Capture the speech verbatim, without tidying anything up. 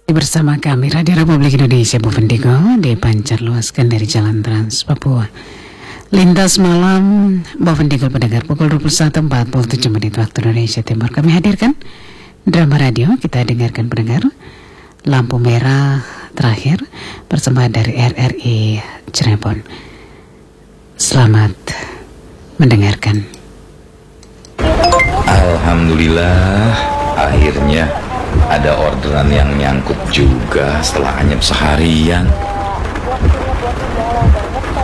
Bersama kami Radio Republik Indonesia Bovendiggo dipancar luaskan dari Jalan Trans Papua. Lintas malam Bovendiggo pendengar pukul dua puluh satu empat puluh tujuh menit waktu Indonesia Timur. Kami hadirkan drama radio, kita dengarkan pendengar Lampu Merah terakhir persembahan dari R R I Cirebon. Selamat mendengarkan. Alhamdulillah, akhirnya ada orderan yang nyangkut juga setelah anyep seharian.